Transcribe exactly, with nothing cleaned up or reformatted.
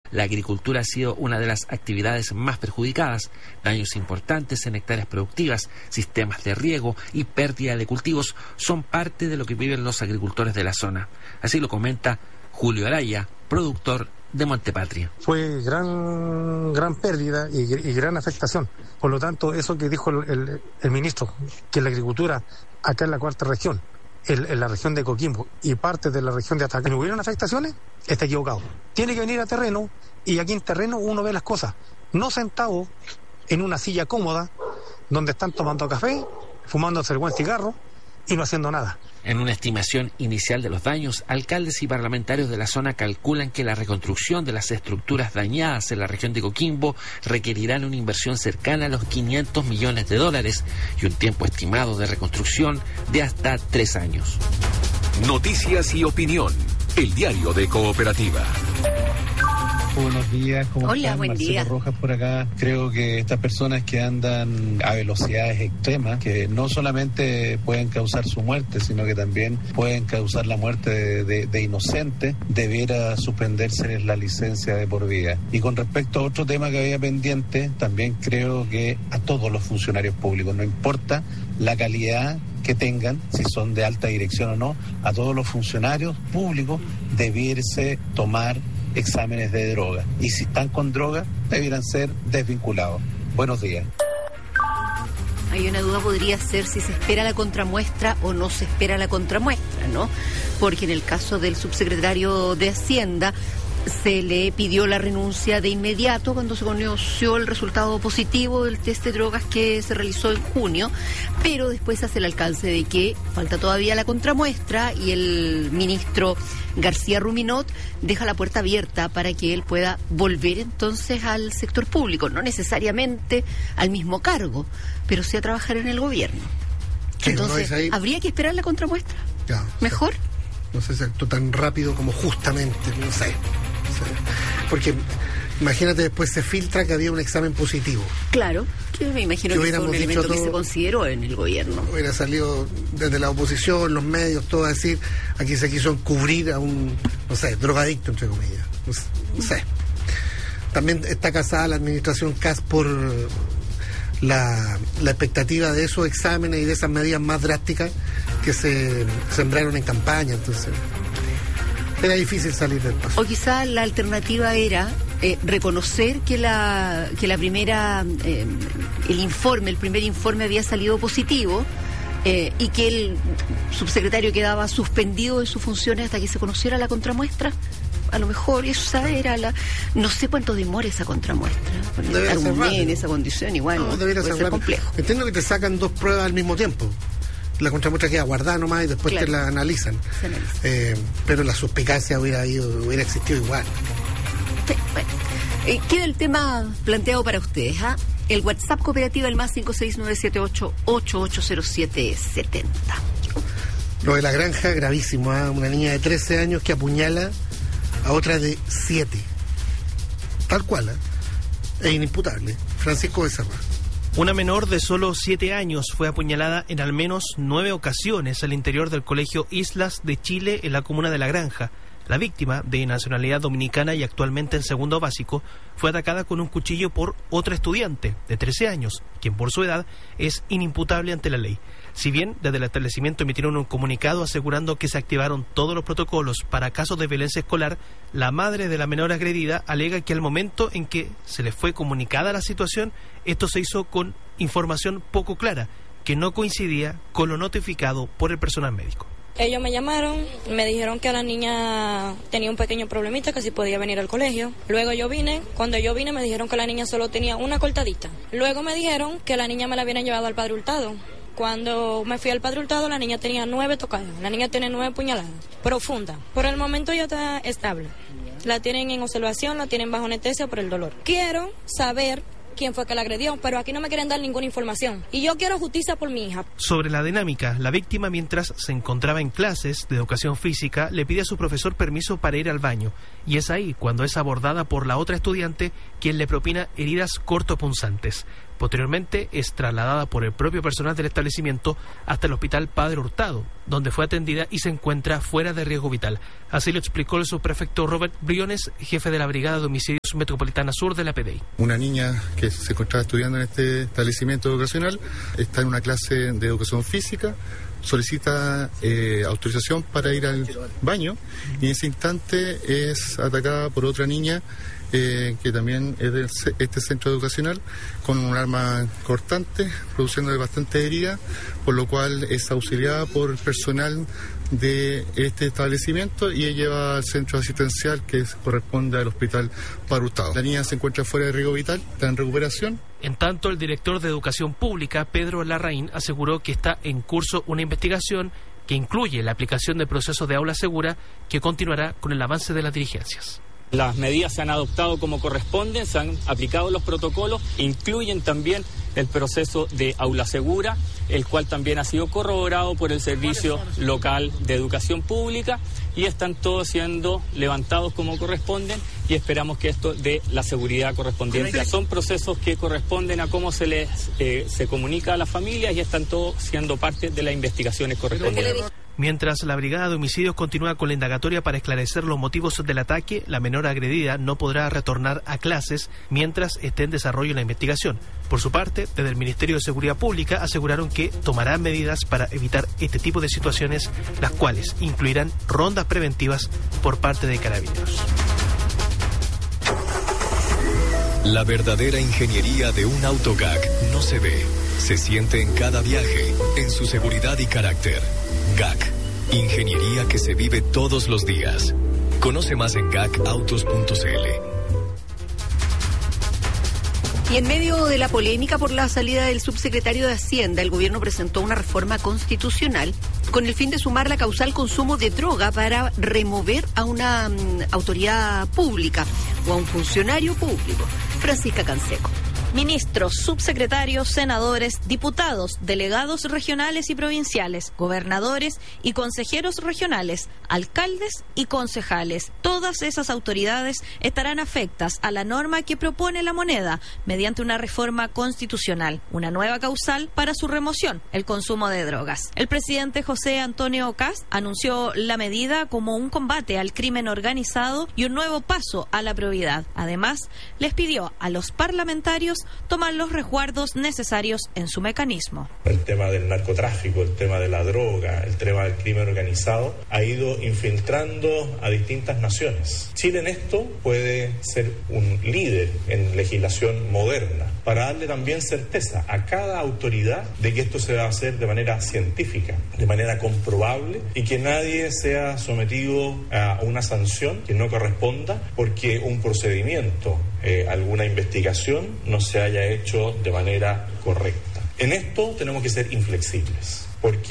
la agricultura ha sido una de las actividades más perjudicadas. Daños importantes en hectáreas productivas, sistemas de riego y pérdida de cultivos son parte de lo que viven los agricultores de la zona. Así lo comenta Julio Araya, productor de Montepatria. Fue gran gran pérdida y, y gran afectación. Por lo tanto, eso que dijo el, el, el ministro, que la agricultura acá en la cuarta región, en, en la región de Coquimbo y parte de la región de Atacama, ¿no hubieron afectaciones? Está equivocado. Tiene que venir a terreno, y aquí en terreno uno ve las cosas, no sentado en una silla cómoda donde están tomando café, fumándose el buen cigarro y no haciendo nada. En una estimación inicial de los daños, alcaldes y parlamentarios de la zona calculan que la reconstrucción de las estructuras dañadas en la región de Coquimbo requerirán una inversión cercana a los quinientos millones de dólares y un tiempo estimado de reconstrucción de hasta tres años. Noticias y opinión, el diario de Cooperativa. Buenos días, ¿cómo Hola, están? buen Marcelo día. Rojas por acá. Creo que estas personas que andan a velocidades extremas, que no solamente pueden causar su muerte, sino que también pueden causar la muerte de, de, de inocentes, debiera suspenderse la licencia de por vida. Y con respecto a otro tema que había pendiente, también creo que a todos los funcionarios públicos, no importa la calidad que tengan, si son de alta dirección o no, a todos los funcionarios públicos debiese tomar exámenes de droga, y si están con droga debieran ser desvinculados. Buenos días. Hay una duda, podría ser si se espera la contramuestra o no se espera la contramuestra, ¿no? Porque en el caso del subsecretario de Hacienda se le pidió la renuncia de inmediato cuando se conoció el resultado positivo del test de drogas que se realizó en junio, pero después hace el alcance de que falta todavía la contramuestra y el ministro García Ruminot deja la puerta abierta para que él pueda volver entonces al sector público, no necesariamente al mismo cargo, pero sí a trabajar en el gobierno. Sí, entonces, ahí... ¿habría que esperar la contramuestra? Ya, ¿Mejor? Sí. No sé si actuó tan rápido como justamente, no sé. No sé. Porque imagínate, después se filtra que había un examen positivo. Claro, que me imagino que, que fue un elemento todo, que se consideró en el gobierno. Hubiera salido desde la oposición, los medios, todo a decir, aquí se quiso encubrir a un, no sé, drogadicto, entre comillas. No sé. No sé. También está casada la administración C A S por la, la expectativa de esos exámenes y de esas medidas más drásticas que se sembraron en campaña, entonces era difícil salir del paso. O quizá la alternativa era eh, reconocer que la que la primera eh, el informe, el primer informe había salido positivo eh, y que el subsecretario quedaba suspendido de sus funciones hasta que se conociera la contramuestra. A lo mejor esa era la... No sé cuánto demora esa contramuestra. Estar un mes en esa condición igual no, puede ser, ser complejo. Entiendo que te sacan dos pruebas al mismo tiempo. La contramuestra queda guardada nomás y después claro, te la analizan. Analiza. Eh, pero la suspicacia hubiera, ido, hubiera existido igual. Sí, bueno. Eh, queda el tema planteado para ustedes. ¿eh? El WhatsApp Cooperativa, el más cinco seis nueve siete ocho ocho ocho cero siete siete cero. Lo de la granja, gravísimo. ¿eh? Una niña de trece años que apuñala a otra de siete. Tal cual, ¿eh? Es inimputable. Francisco Becerra. Una menor de solo siete años fue apuñalada en al menos nueve ocasiones al interior del colegio Islas de Chile en la comuna de La Granja. La víctima, de nacionalidad dominicana y actualmente en segundo básico, fue atacada con un cuchillo por otra estudiante de trece años, quien por su edad es inimputable ante la ley. Si bien desde el establecimiento emitieron un comunicado asegurando que se activaron todos los protocolos para casos de violencia escolar, la madre de la menor agredida alega que al momento en que se le fue comunicada la situación, esto se hizo con información poco clara, que no coincidía con lo notificado por el personal médico. Ellos me llamaron, me dijeron que la niña tenía un pequeño problemita, que si podía venir al colegio. Luego yo vine, cuando yo vine me dijeron que la niña solo tenía una cortadita. Luego me dijeron que la niña me la habían llevado al Padre Hurtado. Cuando me fui al Padre Hurtado, la niña tenía nueve tocadas. La niña tiene nueve puñaladas, profundas. Por el momento ya está estable. La tienen en observación, la tienen bajo anestesia por el dolor. Quiero saber quién fue que la agredió, pero aquí no me quieren dar ninguna información. Y yo quiero justicia por mi hija. Sobre la dinámica, la víctima, mientras se encontraba en clases de educación física, le pide a su profesor permiso para ir al baño. Y es ahí cuando es abordada por la otra estudiante, quien le propina heridas cortopunzantes. Posteriormente es trasladada por el propio personal del establecimiento hasta el Hospital Padre Hurtado, donde fue atendida y se encuentra fuera de riesgo vital. Así lo explicó el subprefecto Robert Briones, jefe de la Brigada de Homicidios Metropolitana Sur de la P D I. Una niña que se encontraba estudiando en este establecimiento educacional está en una clase de educación física, solicita eh, autorización para ir al baño y en ese instante es atacada por otra niña eh, que también es de este centro educacional con un arma cortante, produciendo bastante herida, por lo cual es auxiliada por personal de este establecimiento y ella lleva al centro asistencial que corresponde al Hospital Padre Hurtado. La niña se encuentra fuera de riesgo vital, está en recuperación. En tanto, el director de Educación Pública, Pedro Larraín, aseguró que está en curso una investigación que incluye la aplicación del proceso de aula segura, que continuará con el avance de las diligencias. Las medidas se han adoptado como corresponden, se han aplicado los protocolos, incluyen también el proceso de aula segura, el cual también ha sido corroborado por el Servicio Local de Educación Pública y están todos siendo levantados como corresponden y esperamos que esto dé la seguridad correspondiente. Son procesos que corresponden a cómo se les eh, se comunica a las familias y están todos siendo parte de las investigaciones correspondientes. Mientras la Brigada de Homicidios continúa con la indagatoria para esclarecer los motivos del ataque, la menor agredida no podrá retornar a clases mientras esté en desarrollo la investigación. Por su parte, desde el Ministerio de Seguridad Pública aseguraron que tomarán medidas para evitar este tipo de situaciones, las cuales incluirán rondas preventivas por parte de Carabineros. La verdadera ingeniería de un auto G A C no se ve, se siente en cada viaje, en su seguridad y carácter. G A C, ingeniería que se vive todos los días. Conoce más en gacautos punto c l. Y en medio de la polémica por la salida del subsecretario de Hacienda, el gobierno presentó una reforma constitucional con el fin de sumar la causal consumo de droga para remover a una um, autoridad pública o a un funcionario público. Francisca Canseco. Ministros, subsecretarios, senadores, diputados, delegados regionales y provinciales, gobernadores y consejeros regionales, alcaldes y concejales. Todas esas autoridades estarán afectas a la norma que propone la moneda mediante una reforma constitucional, una nueva causal para su remoción, el consumo de drogas. El presidente José Antonio Kast anunció la medida como un combate al crimen organizado y un nuevo paso a la probidad. Además, les pidió a los parlamentarios tomar los resguardos necesarios en su mecanismo. El tema del narcotráfico, el tema de la droga, el tema del crimen organizado ha ido infiltrando a distintas naciones. Chile en esto puede ser un líder en legislación moderna para darle también certeza a cada autoridad de que esto se va a hacer de manera científica, de manera comprobable y que nadie sea sometido a una sanción que no corresponda porque un procedimiento, eh, alguna investigación no se haya hecho de manera correcta. En esto tenemos que ser inflexibles, porque